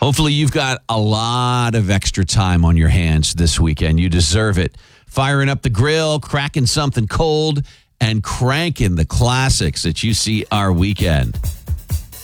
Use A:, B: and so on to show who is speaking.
A: Hopefully you've got a lot of extra time on your hands this weekend. You deserve it. Firing up the grill, cracking something cold, and cranking the classics at UCR Weekend.